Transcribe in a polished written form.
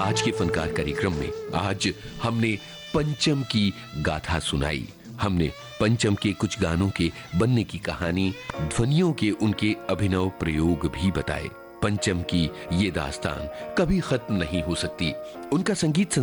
आज के फनकार कार्यक्रम में आज हमने पंचम की गाथा सुनाई। हमने पंचम के कुछ गानों के बनने की कहानी, ध्वनियों के उनके अभिनव प्रयोग भी बताए। पंचम की ये दास्तान कभी खत्म नहीं हो सकती। उनका संगीत